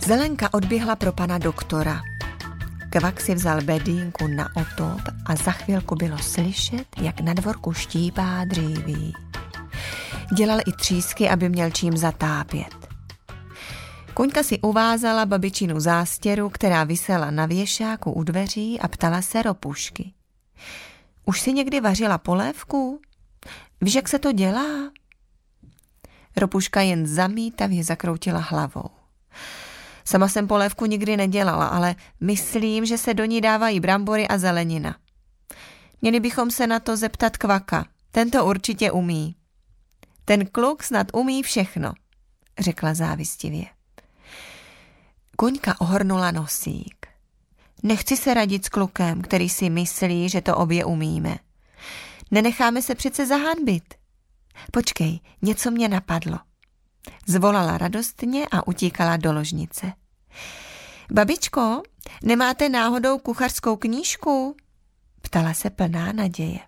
Zelenka odběhla pro pana doktora. Kvak si vzal bedínku na otop a za chvilku bylo slyšet, jak na dvorku štípá dříví. Dělal i třísky, aby měl čím zatápět. Kuňka si uvázala babičinu zástěru, která visela na věšáku u dveří, a ptala se Ropušky. Už si někdy vařila polévku? Víš, jak se to dělá? Ropuška jen zamítavě zakroutila hlavou. Sama jsem polévku nikdy nedělala, ale myslím, že se do ní dávají brambory a zelenina. Měli bychom se na to zeptat Kvaka. Ten to určitě umí. Ten kluk snad umí všechno, řekla závistivě. Kuňka ohrnula nosík. Nechci se radit s klukem, který si myslí, že to obě umíme. Nenecháme se přece zahanbit. Počkej, něco mě napadlo. Zvolala radostně a utíkala do ložnice. Babičko, nemáte náhodou kuchařskou knížku? Ptala se plná naděje.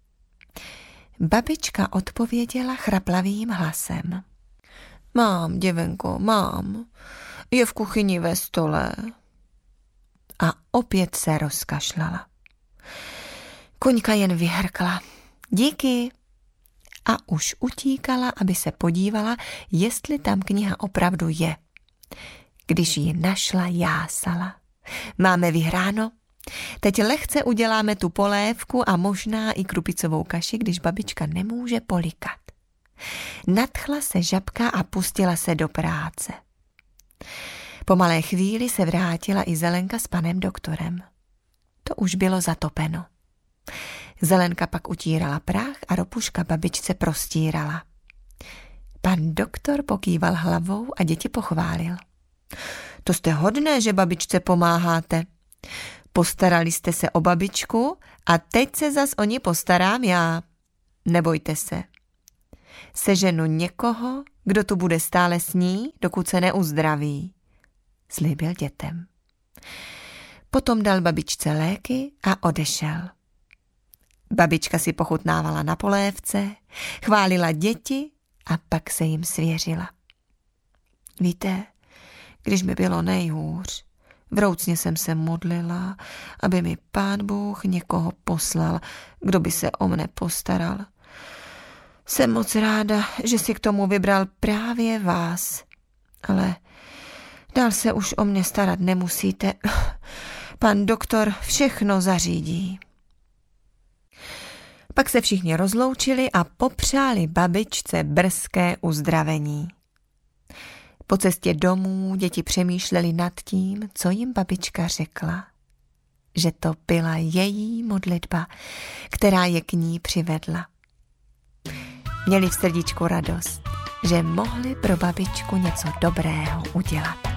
Babička odpověděla chraplavým hlasem. Mám, děvenko, mám. Je v kuchyni ve stole. A opět se rozkašlala. Kuňka jen vyhrkla. Díky. A už utíkala, aby se podívala, jestli tam kniha opravdu je. Když ji našla, jásala. Máme vyhráno? Teď lehce uděláme tu polévku a možná i krupicovou kaši, když babička nemůže polikat. Nadchla se žabka a pustila se do práce. Po malé chvíli se vrátila i Zelenka s panem doktorem. To už bylo zatopeno. Zelenka pak utírala prach a Ropuška babičce prostírala. Pan doktor pokýval hlavou a děti pochválil. To jste hodné, že babičce pomáháte. Postarali jste se o babičku a teď se zas o ní postarám já. Nebojte se. Seženu někoho, kdo tu bude stále s ní, dokud se neuzdraví, slíbil dětem. Potom dal babičce léky a odešel. Babička si pochutnávala na polévce, chválila děti a pak se jim svěřila. Víte, když mi bylo nejhůř, vroucně jsem se modlila, aby mi Pán Bůh někoho poslal, kdo by se o mne postaral. Jsem moc ráda, že si k tomu vybral právě vás, ale dál se už o mě starat nemusíte. Pan doktor všechno zařídí. Pak se všichni rozloučili a popřáli babičce brzké uzdravení. Po cestě domů děti přemýšleli nad tím, co jim babička řekla. Že to byla její modlitba, která je k ní přivedla. Měli v srdíčku radost, že mohli pro babičku něco dobrého udělat.